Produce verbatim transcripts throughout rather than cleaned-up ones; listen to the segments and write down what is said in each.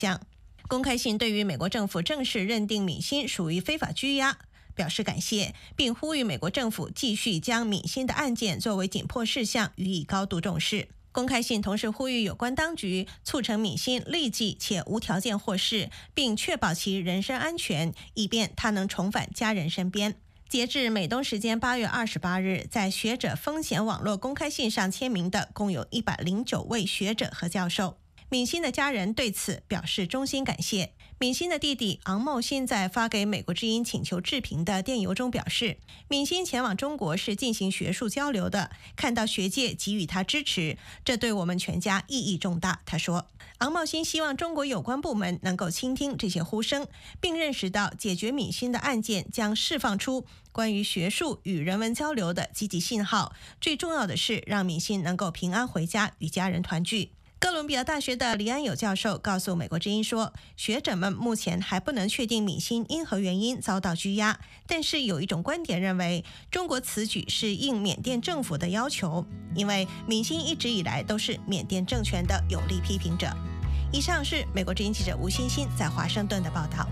讲。公开信对于美国政府正式认定闵欣属于非法拘押表示感谢，并呼吁美国政府继续将闵欣的案件作为紧迫事项予以高度重视。公开信同时呼吁有关当局促成闵欣立即且无条件获释，并确保其人身安全，以便他能重返家人身边。截至美东时间八月二十八日，在学者风险网络公开信上签名的共有一百零九位学者和教授。闵欣的家人对此表示衷心感谢。闵欣的弟弟昂茂欣在发给美国之音请求置评的电邮中表示，闵欣前往中国是进行学术交流的，看到学界给予他支持，这对我们全家意义重大。他说，昂茂欣希望中国有关部门能够倾听这些呼声，并认识到解决闵欣的案件将释放出关于学术与人文交流的积极信号，最重要的是让闵欣能够平安回家与家人团聚。哥伦比亚大学的黎安友教授告诉美国之音说，学者们目前还不能确定闵欣因何原因遭到拘押，但是有一种观点认为，中国此举是应缅甸政府的要求，因为闵欣一直以来都是缅甸政权的有力批评者。以上是美国之音记者吴欣欣在华盛顿的报道。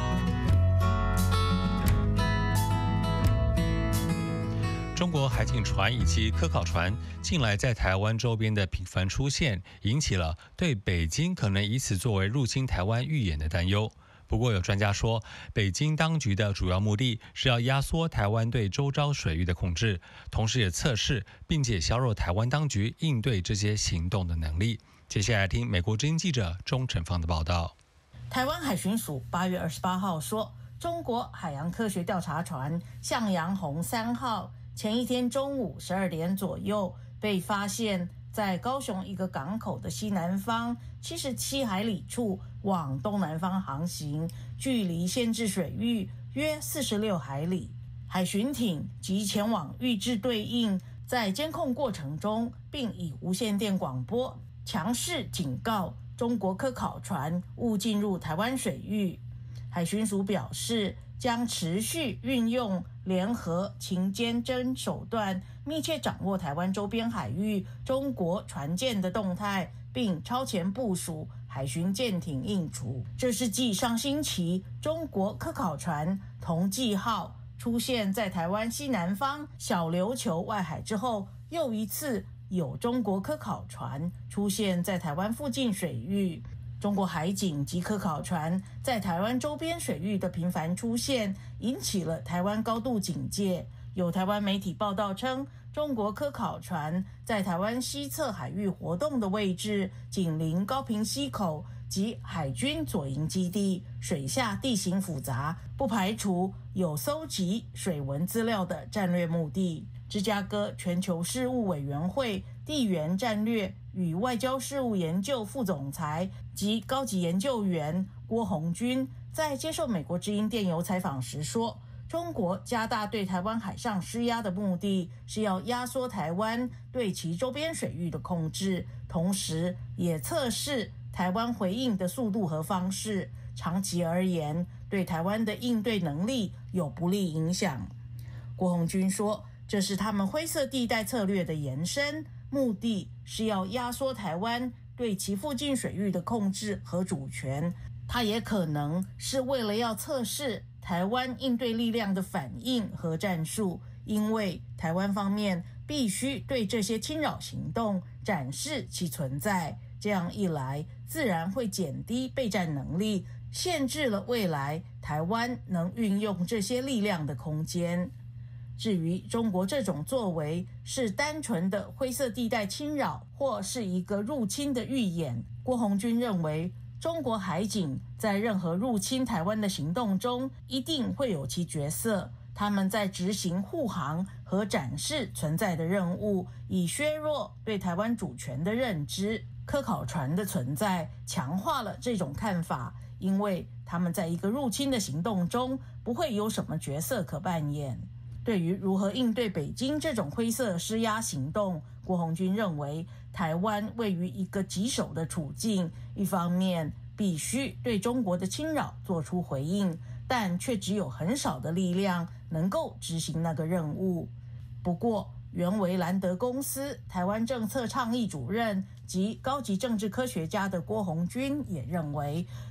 中国海警船以及科考船近来在台湾周边的频繁出现，引起了对北京可能以此作为入侵台湾预演的担忧。不过有专家说，北京当局的主要目的是要压缩台湾对周遭水域的控制，同时也测试并且削弱台湾当局应对这些行动的能力。接下来听美国之音记者钟成芳的报道。 台湾海巡署八月二十八号说，中国海洋科学调查船向阳红三号前一天中午十二点左右被发现在高雄一个港口的西南方七十七海里处往东南方航行，距离限制水域约四十六海里。海巡艇即前往预置对应，在监控过程中并以无线电广播强势警告中国科考船勿进入台湾水域。海巡署表示，将持续运用联合情监侦手段，密切掌握台湾周边海域中国船舰的动态，并超前部署海巡舰艇应处。这是继上星期中国科考船同济号出现在台湾西南方小琉球外海之后，又一次有中国科考船出现在台湾附近水域。中国海警及科考船在台湾周边水域的频繁出现，引起了台湾高度警戒。有台湾媒体报道称，中国科考船在台湾西侧海域活动的位置紧邻高屏溪口及海军左营基地，水下地形复杂，不排除有搜集水文资料的战略目的。芝加哥全球事务委员会地缘战略与外交事务研究副总裁及高级研究员郭红军在接受美国之音电邮采访时说，中国加大对台湾海上施压的目的是要压缩台湾对其周边水域的控制，同时也测试台湾回应的速度和方式，长期而言对台湾的应对能力有不利影响。郭红军说，这是他们灰色地带策略的延伸，目的是要压缩台湾对其附近水域的控制和主权。它也可能是为了要测试台湾应对力量的反应和战术，因为台湾方面必须对这些侵扰行动展示其存在，这样一来自然会减低备战能力，限制了未来台湾能运用这些力量的空间。至于中国这种作为是单纯的灰色地带侵扰，或是一个入侵的预演，郭红军认为，中国海警在任何入侵台湾的行动中一定会有其角色，他们在执行护航和展示存在的任务，以削弱对台湾主权的认知。科考船的存在强化了这种看法，因为他们在一个入侵的行动中不会有什么角色可扮演。对于如何应对北京这种灰色施压行动，郭红军认为，台湾位于一个棘手的处境，一方面必须对中国的侵扰做出回应，但却只有很少的力量能够执行那个任务。不过，原为兰德公司台湾政策倡议主任及高级政治科学家的郭红军也认为，